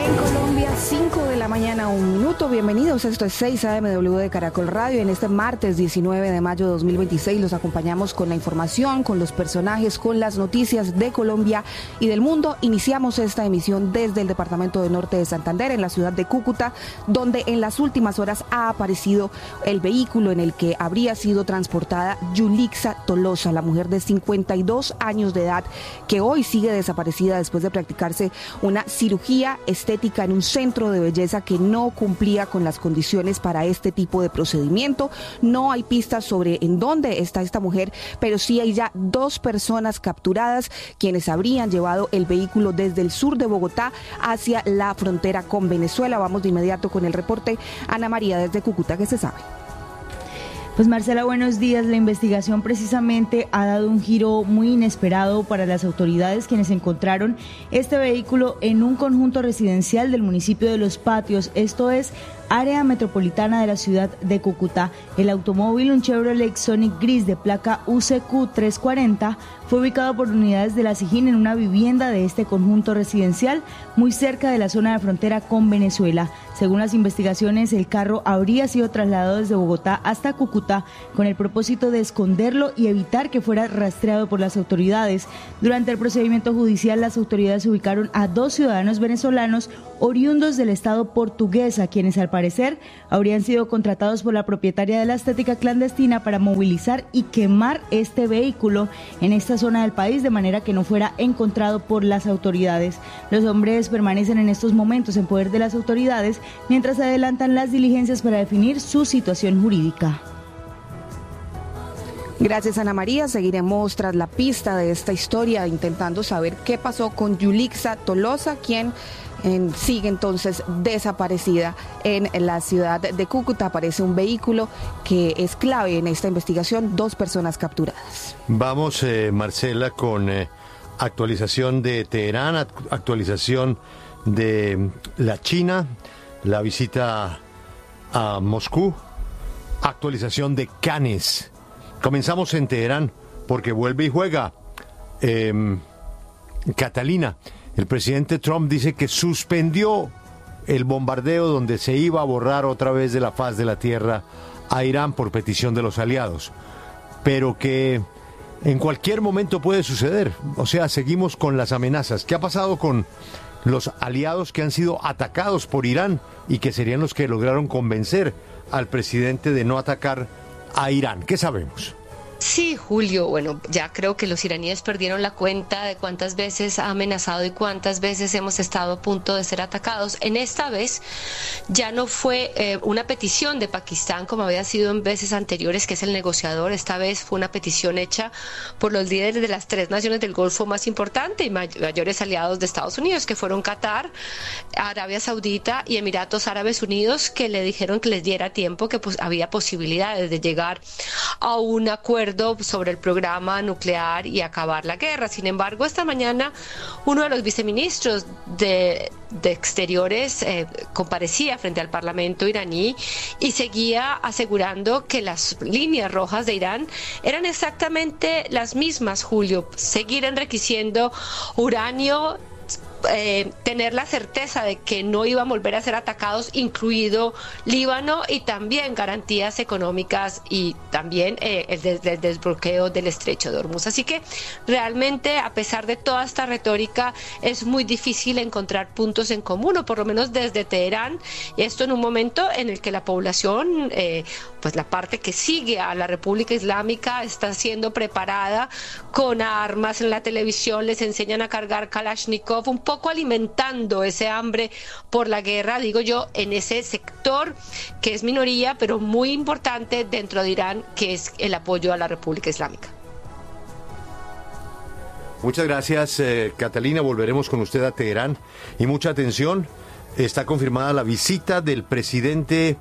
En Colombia, 5 de la mañana, 1 minuto. Bienvenidos, esto es 6 AMW de Caracol Radio. En este martes 19 de mayo de 2026 los acompañamos con la información, con los personajes, con las noticias de Colombia y del mundo. Iniciamos esta emisión desde el departamento de Norte de Santander, en la ciudad de Cúcuta, donde en las últimas horas ha aparecido el vehículo en el que habría sido transportada Yulixa Tolosa, la mujer de 52 años de edad, que hoy sigue desaparecida después de practicarse una cirugía estética en un centro de belleza que no cumplía con las condiciones para este tipo de procedimiento. No hay pistas sobre en dónde está esta mujer, pero sí hay ya 2 personas capturadas, quienes habrían llevado el vehículo desde el sur de Bogotá hacia la frontera con Venezuela. Vamos de inmediato con el reporte. Ana María, desde Cúcuta, ¿qué se sabe? Pues Marcela, buenos días. La investigación precisamente ha dado un giro muy inesperado para las autoridades, quienes encontraron este vehículo en un conjunto residencial del municipio de Los Patios, esto es área metropolitana de la ciudad de Cúcuta. El automóvil, un Chevrolet Sonic gris de placa UCQ 340, fue ubicado por unidades de la SIJIN en una vivienda de este conjunto residencial, muy cerca de la zona de frontera con Venezuela. Según las investigaciones, el carro habría sido trasladado desde Bogotá hasta Cúcuta con el propósito de esconderlo y evitar que fuera rastreado por las autoridades. Durante el procedimiento judicial, las autoridades ubicaron a 2 ciudadanos venezolanos oriundos del estado portugués, a quienes al parecer habrían sido contratados por la propietaria de la estética clandestina para movilizar y quemar este vehículo en esta zona del país de manera que no fuera encontrado por las autoridades. Los hombres permanecen en estos momentos en poder de las autoridades mientras se adelantan las diligencias para definir su situación jurídica. Gracias, Ana María. Seguiremos tras la pista de esta historia, intentando saber qué pasó con Yulixa Tolosa, quien sigue entonces desaparecida en la ciudad de Cúcuta. Aparece un vehículo que es clave en esta investigación, 2 personas capturadas. Vamos, Marcela, con actualización de Teherán, actualización de la China, la visita a Moscú, actualización de Cannes. Comenzamos en Teherán porque vuelve y juega Catalina. El presidente Trump dice que suspendió el bombardeo donde se iba a borrar otra vez de la faz de la tierra a Irán por petición de los aliados, pero que en cualquier momento puede suceder. O sea, seguimos con las amenazas. ¿Qué ha pasado con los aliados que han sido atacados por Irán y que serían los que lograron convencer al presidente de no atacar a Irán? ¿Qué sabemos? Sí, Julio, bueno, ya creo que los iraníes perdieron la cuenta de cuántas veces ha amenazado y cuántas veces hemos estado a punto de ser atacados. En esta vez ya no fue una petición de Pakistán como había sido en veces anteriores, que es el negociador. Esta vez fue una petición hecha por los líderes de las 3 naciones del Golfo más importantes y mayores aliados de Estados Unidos, que fueron Qatar, Arabia Saudita y Emiratos Árabes Unidos, que le dijeron que les diera tiempo, que pues había posibilidades de llegar a un acuerdo sobre el programa nuclear y acabar la guerra. Sin embargo, esta mañana uno de los viceministros de Exteriores comparecía frente al Parlamento iraní y seguía asegurando que las líneas rojas de Irán eran exactamente las mismas, Julio: seguir enriqueciendo uranio, tener la certeza de que no iban a volver a ser atacados, incluido Líbano, y también garantías económicas y también el desbloqueo del estrecho de Hormuz. Así que realmente, a pesar de toda esta retórica, es muy difícil encontrar puntos en común, o por lo menos desde Teherán, y esto en un momento en el que la población, pues la parte que sigue a la República Islámica, está siendo preparada con armas. En la televisión les enseñan a cargar Kalashnikov, un poco alimentando ese hambre por la guerra, digo yo, en ese sector que es minoría pero muy importante dentro de Irán, que es el apoyo a la República Islámica. Muchas gracias, Catalina. Volveremos con usted a Teherán. Y mucha atención, está confirmada la visita del presidente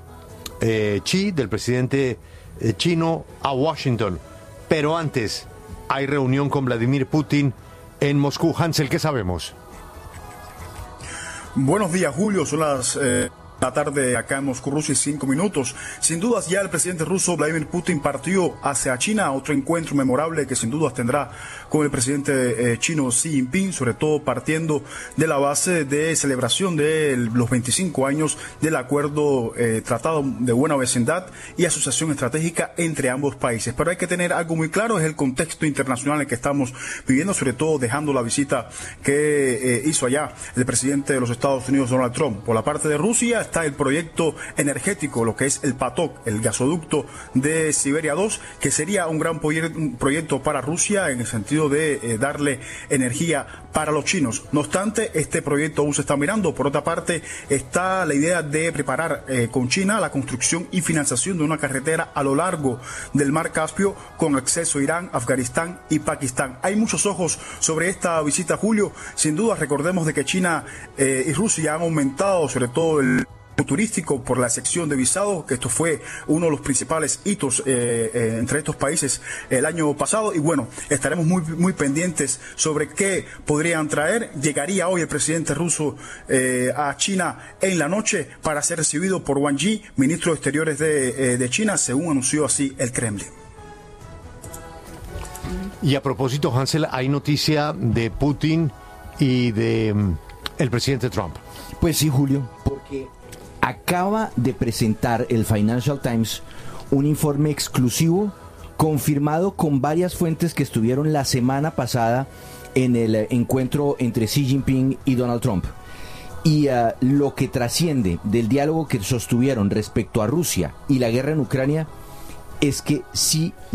chino a Washington. Pero antes, hay reunión con Vladimir Putin en Moscú. Hansel, ¿qué sabemos? Buenos días, Julio. Son las la tarde acá en Moscú, Rusia, 5 minutos. Sin dudas, ya el presidente ruso Vladimir Putin partió hacia China, otro encuentro memorable que sin dudas tendrá con el presidente chino Xi Jinping, sobre todo partiendo de la base de celebración de los 25 años del acuerdo Tratado de Buena Vecindad y Asociación Estratégica entre ambos países. Pero hay que tener algo muy claro, es el contexto internacional en el que estamos viviendo, sobre todo dejando la visita que hizo allá el presidente de los Estados Unidos, Donald Trump. Por la parte de Rusia está el proyecto energético, lo que es el PATOK, el gasoducto de Siberia 2, que sería un gran proyecto para Rusia en el sentido de darle energía para los chinos. No obstante, este proyecto aún se está mirando. Por otra parte, está la idea de preparar con China la construcción y financiación de una carretera a lo largo del Mar Caspio con acceso a Irán, Afganistán y Pakistán. Hay muchos ojos sobre esta visita, Julio. Sin duda, recordemos de que China y Rusia han aumentado sobre todo el turístico por la excepción de visados, que esto fue uno de los principales hitos entre estos países el año pasado, y bueno, estaremos muy pendientes sobre qué podrían traer. Llegaría hoy el presidente ruso a China en la noche para ser recibido por Wang Yi, ministro de Exteriores de China, según anunció así el Kremlin. Y a propósito, Hansel, hay noticia de Putin y de el presidente Trump. Pues sí, Julio, porque acaba de presentar el Financial Times un informe exclusivo confirmado con varias fuentes que estuvieron la semana pasada en el encuentro entre Xi Jinping y Donald Trump. Y lo que trasciende del diálogo que sostuvieron respecto a Rusia y la guerra en Ucrania es que Xi